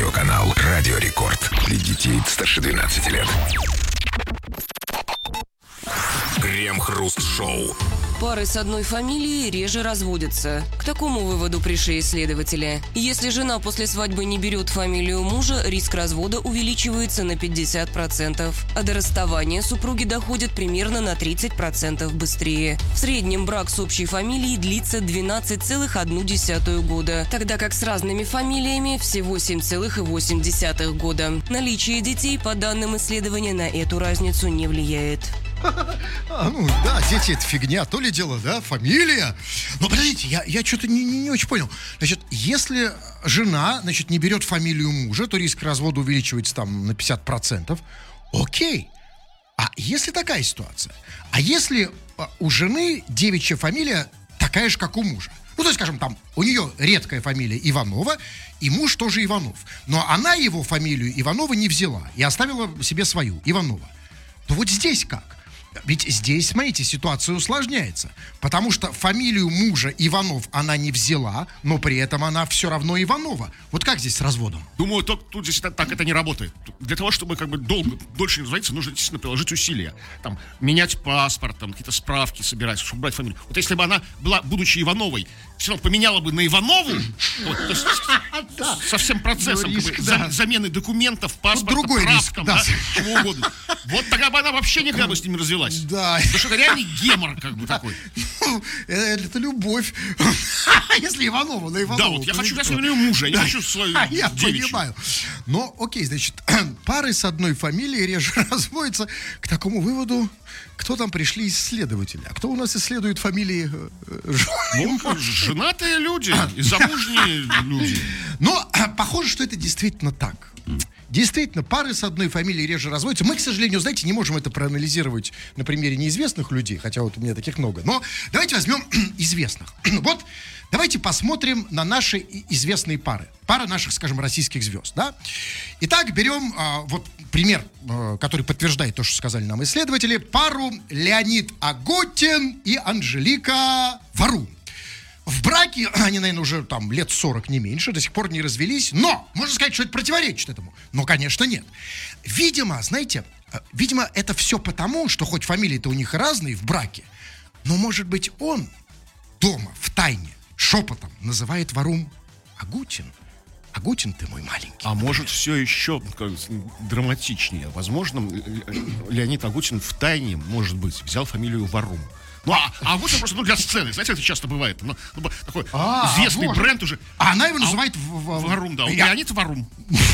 Телерадиоканал «Радио Рекорд». Для детей старше 12 лет. Крем-хруст-шоу. Пары с одной фамилией реже разводятся. К такому выводу пришли исследователи. Если жена после свадьбы не берет фамилию мужа, риск развода увеличивается на 50%. А до расставания супруги доходят примерно на 30% быстрее. В среднем брак с общей фамилией длится 12,1 года, тогда как с разными фамилиями всего 7,8 года. Наличие детей, по данным исследования, на эту разницу не влияет. Дети — это фигня, то ли дело, да, фамилия. Но подождите, я что-то не очень понял. Значит, если жена, не берет фамилию мужа, то риск развода увеличивается там на 50%. Окей. А если такая ситуация? А если у жены девичья фамилия такая же, как у мужа? Ну, то есть, скажем, там, у нее редкая фамилия Иванова, и муж тоже Иванов. Но она его фамилию Иванова не взяла и оставила себе свою, Иванова. То вот здесь как? Ведь здесь, смотрите, ситуация усложняется. Потому что фамилию мужа Иванов она не взяла, но при этом она все равно Иванова. Вот как здесь с разводом? Думаю, тут здесь так это не работает. Для того, чтобы дольше не разводиться, нужно действительно приложить усилия. Там, менять паспорт, там, какие-то справки собирать, чтобы брать фамилию. Вот если бы она была, будучи Ивановой, все равно поменяла бы на Иванову, то есть со всем процессом замены документов, паспорта, прав, чего угодно. Вот тогда бы она вообще никогда бы с ними развелась. Да. Потому что это реальный гемор такой. Это любовь. Если Иванова на Иванову. Да, вот я хочу фамилию мужа, я не хочу свою я девичью. понимаю. Но, окей, значит, пары с одной фамилией реже разводятся. К такому выводу, кто там пришли исследователи? А кто у нас исследует фамилии женатые люди и замужние люди. Но похоже, что это действительно так. Действительно, пары с одной фамилией реже разводятся. Мы, к сожалению, знаете, не можем это проанализировать на примере неизвестных людей, хотя вот у меня таких много. Но давайте возьмем известных. Вот давайте посмотрим на наши известные пары. Пары наших, скажем, российских звезд, да? Итак, берем вот пример, который подтверждает то, что сказали нам исследователи. Пару Леонид Агутин и Анжелика Варум. В браке они, наверное, уже там лет 40, не меньше, до сих пор не развелись. Но, можно сказать, что это противоречит этому. Но, конечно, нет. Видимо, знаете, это все потому, что хоть фамилии-то у них разные в браке, но, может быть, он дома, в тайне, шепотом называет Варум Агутин. Агутин, ты мой маленький. А может, все еще драматичнее. Возможно, Леонид Агутин в тайне, может быть, взял фамилию Варум. Ну, а Агутин просто для сцены. Знаете, это часто бывает. Такой известный бренд уже. А она его называет Варум, да. Леонид Варум.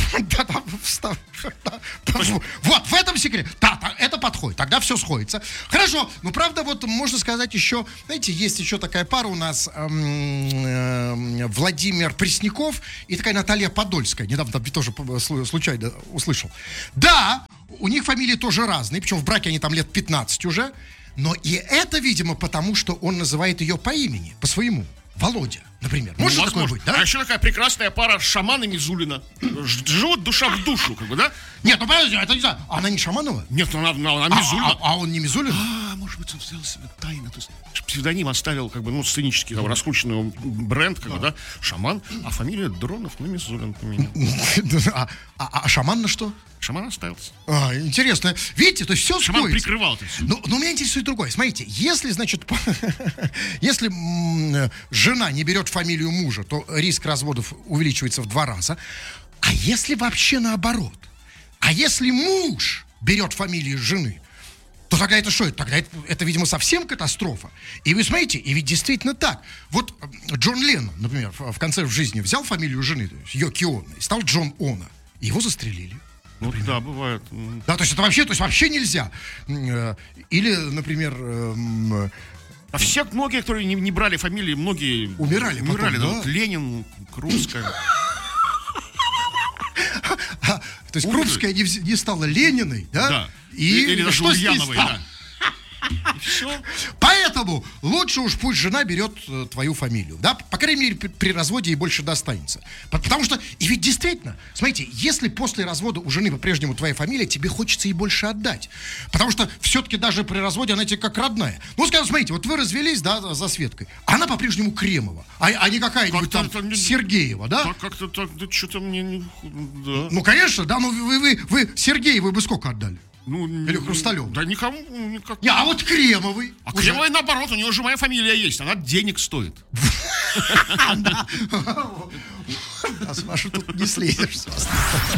Вот, в этом секрет. Да, это подходит. Тогда все сходится. Хорошо. Ну, правда, вот можно сказать еще, знаете, есть еще такая пара у нас, Владимир Пресняков и такая Наталья Подольская. Недавно там тоже случайно услышал. Да, у них фамилии тоже разные, причем в браке они там лет 15 уже. Но и это, видимо, потому, что он называет ее по имени, по своему. Володя, например. Может такое быть, да? А еще такая прекрасная пара Шаман и Мизулина. Живут душа в душу, да? Нет, ну подожди, это не знаю. Она не Шаманова? Нет, она Мизулина. А он не Мизулин? Может быть, он взял себе тайно. То есть псевдоним оставил, сценический, раскрученный бренд, да? Шаман, а фамилия Дронов на Мизулин поменял. А Шаман на что? Шаман остался. Интересно. Видите, то есть все сходится. Шаман прикрывал это все. Но меня интересует другое. Смотрите, если, если жена не берет фамилию мужа, то риск разводов увеличивается в 2 раза. А если вообще наоборот? А если муж берет фамилию жены, то тогда это что? Тогда это, видимо, совсем катастрофа. И вы смотрите, и ведь действительно так. Вот Джон Леннон, например, в конце жизни взял фамилию жены, то есть Йоки Оно, и стал Джон Оно. Его застрелили. Ну да, бывает. Да, то есть это вообще нельзя. Или, например... А все, многие, которые не брали фамилии, многие умирали потом, да? Вот Ленин, Крупская. То есть Крупская не стала Лениной, да? Да. Или даже Ульяновой, да. И все. Поэтому Поэтому лучше уж пусть жена берет твою фамилию, да, по крайней мере, при разводе ей больше достанется. Потому что, и ведь действительно, смотрите, если после развода у жены по-прежнему твоя фамилия, тебе хочется ей больше отдать. Потому что все-таки даже при разводе она тебе как родная. Ну, скажем, смотрите, вот вы развелись, да, за Светкой, она по-прежнему Кремова, а не какая-нибудь там Сергеева, да? Так, как-то так, да что-то мне... Да. Ну, конечно, да, ну вы Сергеевой бы сколько отдали? Ну, Или Хрусталеву? Да никому, никак. Не, а вот Кремовой. А Кремовой наоборот, у нее же моя фамилия есть, она денег стоит. Да, с Машей тут не слезешь.